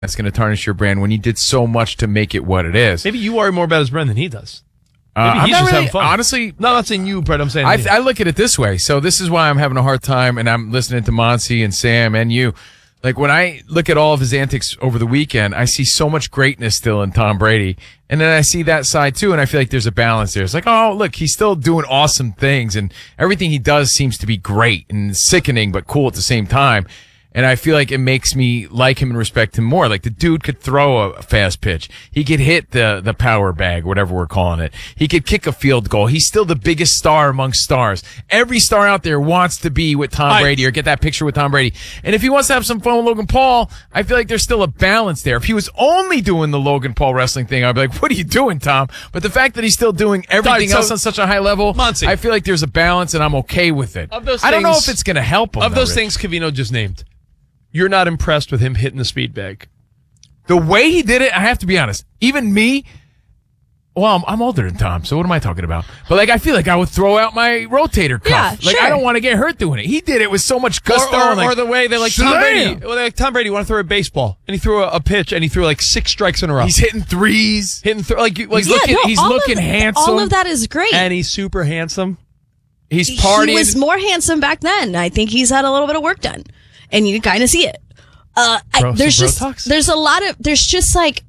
that's going to tarnish your brand when you did so much to make it what it is. Maybe you worry more about his brand than he does. Maybe I'm he's not just really, having fun. honestly. No, I'm not saying you, Brett. I'm saying I look at it this way. So this is why I'm having a hard time, and I'm listening to Monty and Sam and you. Like, when I look at all of his antics over the weekend, I see so much greatness still in Tom Brady. And then I see that side too, and I feel like there's a balance there. It's like, oh, look, he's still doing awesome things, and everything he does seems to be great and sickening but cool at the same time. And I feel like it makes me like him and respect him more. Like, the dude could throw a fast pitch. He could hit the power bag, whatever we're calling it. He could kick a field goal. He's still the biggest star among stars. Every star out there wants to be with Tom Brady or get that picture with Tom Brady. And if he wants to have some fun with Logan Paul, I feel like there's still a balance there. If he was only doing the Logan Paul wrestling thing, I'd be like, what are you doing, Tom? But the fact that he's still doing everything else on such a high level, Monty, I feel like there's a balance, and I'm okay with it. Of those I don't know things- if it's going to help him. Of those things Covino just named, you're not impressed with him hitting the speed bag. The way he did it, I have to be honest. Even me, well, I'm older than Tom, so what am I talking about? But, like, I feel like I would throw out my rotator cuff. Yeah, like, sure. I don't want to get hurt doing it. He did it with so much gusto. Or the way they like Tom slam. Brady. Well, like Tom Brady want to throw a baseball, and he threw a pitch, and he threw like 6 strikes in a row. He's hitting threes. He's He's looking handsome. All of that is great. And he's super handsome. He's partying. He was more handsome back then. I think he's had a little bit of work done, and you kind of see it. There's a lot of, there's just like,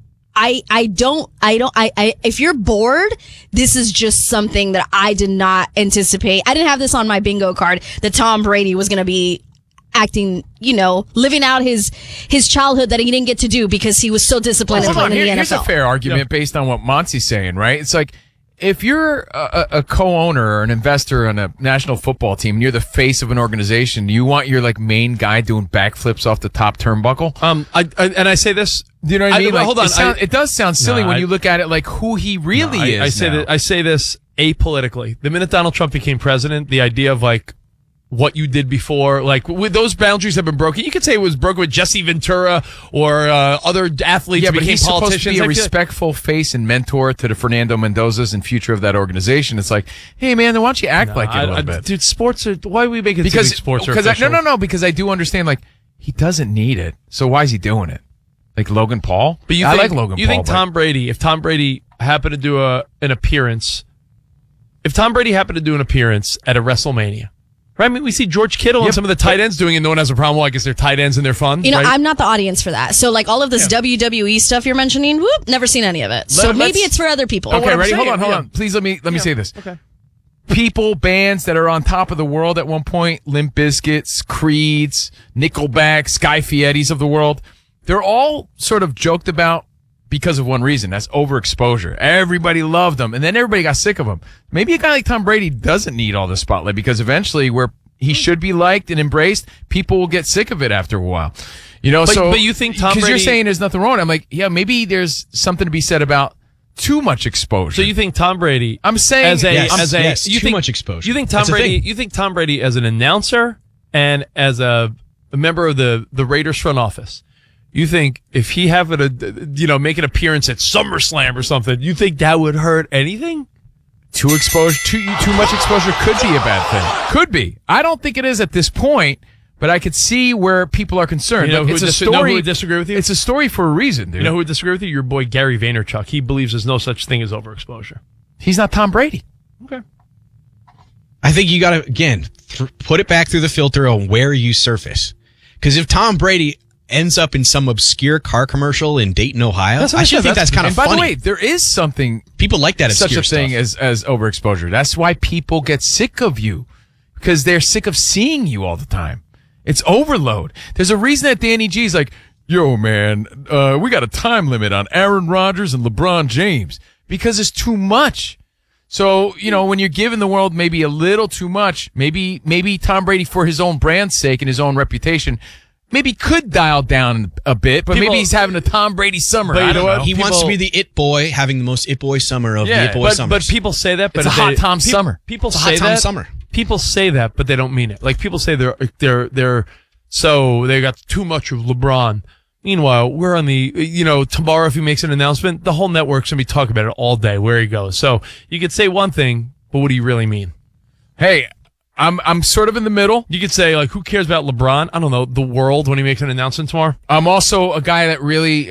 if you're bored, this is just something that I did not anticipate. I didn't have this on my bingo card that Tom Brady was going to be acting, living out his childhood that he didn't get to do because he was so disciplined and playing in the NFL. Here's a fair argument based on what Monty's saying, right? It's like, if you're a co-owner or an investor on a national football team and you're the face of an organization, do you want your like main guy doing backflips off the top turnbuckle? I say this. Do you know what I mean? Like, hold on. It does sound silly when you look at it like who he really is. I say this apolitically. The minute Donald Trump became president, the idea of like what you did before, like with those boundaries have been broken. You could say it was broken with Jesse Ventura or other athletes. Yeah, who but became he's supposed politicians. to be a respectful face and mentor to the Fernando Mendozas and future of that organization. It's like, hey man, then why don't you act like it a little bit? Dude, sports are. Why we make it because sports are because official? because I do understand like he doesn't need it, so why is he doing it? Like Logan Paul, But I like Logan Paul. You think Tom Brady? If Tom Brady happened to do an appearance, if Tom Brady happened to do an appearance at a WrestleMania. Right, I mean, we see George Kittle and some of the tight ends doing it. No one has a problem. Well, I guess they're tight ends and they're fun. Right? I'm not the audience for that. So, like all of this WWE stuff you're mentioning, never seen any of it. So maybe it's for other people. Okay, ready? Hold on. Please let me say this. Okay. People, bands that are on top of the world at one point, Limp Bizkits, Creeds, Nickelback, Sky Fiettis of the world, they're all sort of joked about because of one reason. That's overexposure. Everybody loved them, and then everybody got sick of them. Maybe a guy like Tom Brady doesn't need all the spotlight because eventually where he should be liked and embraced, people will get sick of it after a while. But you think Tom Brady... Because you're saying there's nothing wrong. I'm like, yeah, maybe there's something to be said about too much exposure. So you think Tom Brady... I'm saying... too much exposure. You think Tom Brady as an announcer and as a member of the Raiders front office, you think if he happened to, make an appearance at SummerSlam or something, you think that would hurt anything? Too much exposure could be a bad thing. Could be. I don't think it is at this point, but I could see where people are concerned. Know who would disagree with you? It's a story for a reason, dude. You know who would disagree with you? Your boy Gary Vaynerchuk. He believes there's no such thing as overexposure. He's not Tom Brady. Okay. I think you got to, again, put it back through the filter on where you surface. Because if Tom Brady ends up in some obscure car commercial in Dayton, Ohio, I think that's kind of funny. By the way, there is something... People like that obscure such a thing as overexposure. That's why people get sick of you. Because they're sick of seeing you all the time. It's overload. There's a reason that Danny G's like, yo, man, we got a time limit on Aaron Rodgers and LeBron James. Because it's too much. So, when you're giving the world maybe a little too much, maybe Tom Brady, for his own brand's sake and his own reputation, maybe could dial down a bit, but maybe he's having a Tom Brady summer. But you know what? He wants to be the it boy, having the most it boy summer of the it boy summers. But people say that. But it's a hot Tom summer. People it's say a hot Tom that. Summer. People say that, but they don't mean it. Like people say they're so they got too much of LeBron. Meanwhile, we're on the, tomorrow if he makes an announcement, the whole network's going to be talking about it all day, where he goes. So you could say one thing, but what do you really mean? Hey, I'm sort of in the middle. You could say, like, who cares about LeBron? I don't know, the world when he makes an announcement tomorrow. I'm also a guy that really